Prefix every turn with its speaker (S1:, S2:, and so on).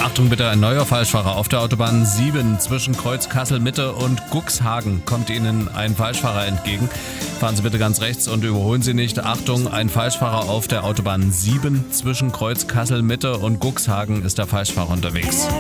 S1: Achtung bitte, ein neuer Falschfahrer auf der Autobahn 7 zwischen Kreuz Kassel-Mitte und Cuxhagen kommt Ihnen ein Falschfahrer entgegen. Fahren Sie bitte ganz rechts und überholen Sie nicht. Achtung, ein Falschfahrer auf der Autobahn 7 zwischen Kreuz Kassel-Mitte und Cuxhagen ist der Falschfahrer unterwegs.